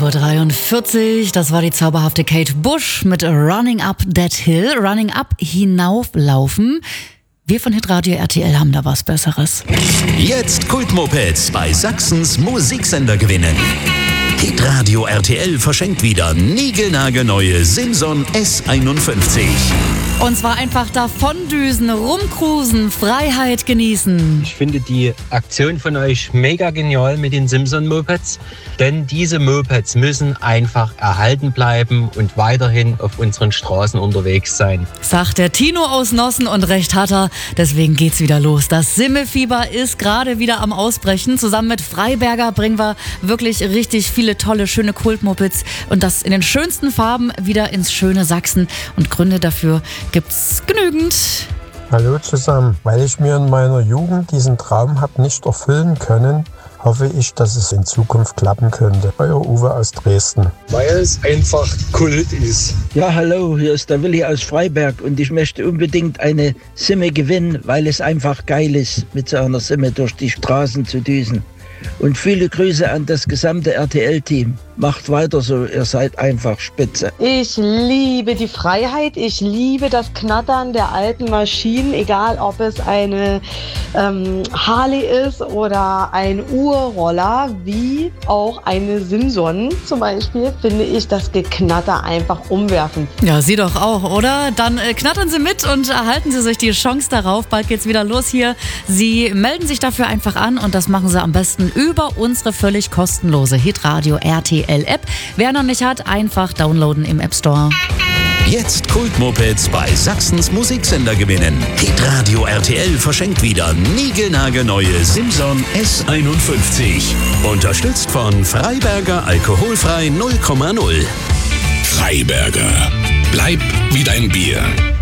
11:43 Uhr, das war die zauberhafte Kate Bush mit Running Up That Hill. Running Up, hinauflaufen. Wir von Hitradio RTL haben da was Besseres. Jetzt Kultmopeds bei Sachsens Musiksender gewinnen. Hitradio RTL verschenkt wieder niegelnagelneue Simson S51. Und zwar einfach davondüsen, rumcruisen, Freiheit genießen. Ich finde die Aktion von euch mega genial mit den Simson-Mopeds, denn diese Mopeds müssen einfach erhalten bleiben und weiterhin auf unseren Straßen unterwegs sein. Sagt der Tino aus Nossen und recht hat er, deswegen geht's wieder los. Das Simme-Fieber ist gerade wieder am Ausbrechen. Zusammen mit Freiberger bringen wir wirklich richtig viele tolle, schöne Kultmopeds und das in den schönsten Farben wieder ins schöne Sachsen. Und Gründe dafür gibt's genügend. Hallo zusammen. Weil ich mir in meiner Jugend diesen Traum habe nicht erfüllen können, hoffe ich, dass es in Zukunft klappen könnte. Euer Uwe aus Dresden. Weil es einfach Kult ist. Ja, hallo, hier ist der Willi aus Freiberg und ich möchte unbedingt eine Simme gewinnen, weil es einfach geil ist, mit so einer Simme durch die Straßen zu düsen. Und viele Grüße an das gesamte RTL-Team. Macht weiter so, ihr seid einfach spitze. Ich liebe die Freiheit, ich liebe das Knattern der alten Maschinen, egal ob es eine Harley ist oder ein Urroller, wie auch eine Simson zum Beispiel, finde ich das Geknatter einfach umwerfend. Ja, Sie doch auch, oder? Dann knattern Sie mit und erhalten Sie sich die Chance darauf. Bald geht's wieder los hier. Sie melden sich dafür einfach an und das machen Sie am besten über unsere völlig kostenlose Hitradio RTL App. Wer noch nicht hat, einfach downloaden im App Store. Jetzt Kultmopeds bei Sachsens Musiksender gewinnen. Hitradio RTL verschenkt wieder niegelnagelneue Simson S51. Unterstützt von Freiberger Alkoholfrei 0,0. Freiberger. Bleib wie dein Bier.